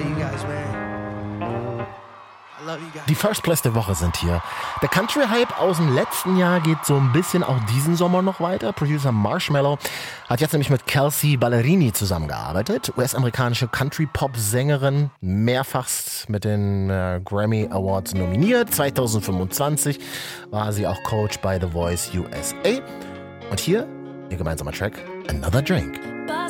you guys, man. Die First Place der Woche sind hier. Der Country-Hype aus dem letzten Jahr geht so ein bisschen auch diesen Sommer noch weiter. Producer Marshmello hat jetzt nämlich mit Kelsea Ballerini zusammengearbeitet. US-amerikanische Country-Pop-Sängerin, mehrfachst mit den Grammy Awards nominiert. 2025 war sie auch Coach bei The Voice USA. Und hier ihr gemeinsamer Track Another Drink. Bye.